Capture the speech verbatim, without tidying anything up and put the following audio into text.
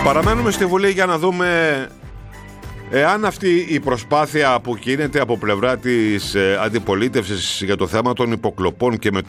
Παραμένουμε στη Βουλή για να δούμε εάν αυτή η προσπάθεια που γίνεται από πλευρά της αντιπολίτευσης για το θέμα των υποκλοπών και με το